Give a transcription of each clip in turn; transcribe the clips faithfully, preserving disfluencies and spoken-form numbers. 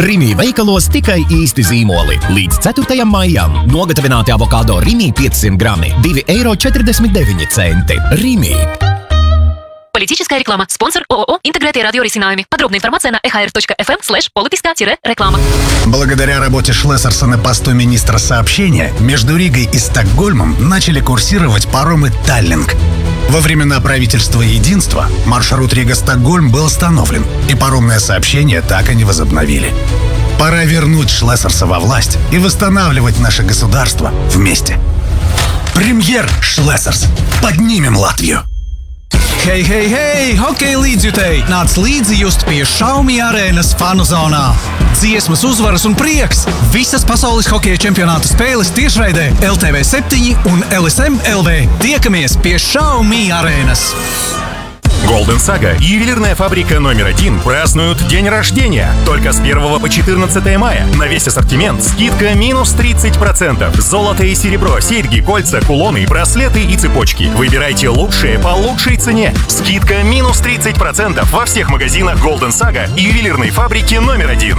Rimi veikalos tikai īsti zīmoli. Līdz ceturtajam maijam nogatavināti avokado Rimi piecsimt grami, divi eiro četrdesmit deviņi centi. Rimi. Политическая реклама. Спонсор ООО «Интеграция радиоресинами». Подробная информация на e h r точка f m слэш политическая-реклама. Благодаря работе Шлессерса на посту министра сообщения, между Ригой и Стокгольмом начали курсировать паромы «Таллинг». Во времена правительства единства маршрут Рига-Стокгольм был остановлен, и паромное сообщение так и не возобновили. Пора вернуть Шлессерса во власть и восстанавливать наше государство вместе. Премьер Шлессерс. Поднимем Латвию! Hei, hei, hei! Hokeja līdzjutēji! Nāc līdzi just pie Xiaomi arēnas fanu zonā! Dziesmas, uzvaras un prieks! Visas pasaules hokeja čempionāta spēles tiešraidē L T V septiņi un L S M L V. Tiekamies pie Xiaomi arēnas! Golden Saga, ювелирная фабрика номер один, празднуют день рождения. Только с первого по четырнадцатое мая. На весь ассортимент скидка минус тридцать процентов. Золото и серебро, серьги, кольца, кулоны, браслеты и цепочки. Выбирайте лучшее по лучшей цене. Скидка минус тридцать процентов во всех магазинах Golden Saga и ювелирной фабрики номер один.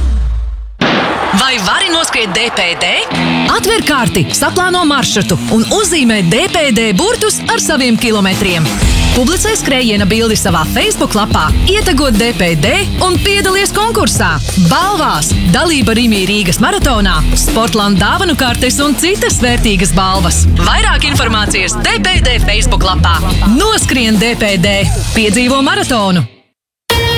Vai vari noskriet D P D? Atver karti, saplāno maršrutu un uzzīmē D P D burtus ar saviem kilometriem. Publicē skrējiena bildi savā Facebook lapā, ietegot D P D un piedalies konkursā. Balvās dalība Rimi Rīgas maratonā, Sportland dāvanu kartes un citas vērtīgas balvas. Vairāk informācijas D P D Facebook lapā. Noskrien D P D, piedzīvo maratonu!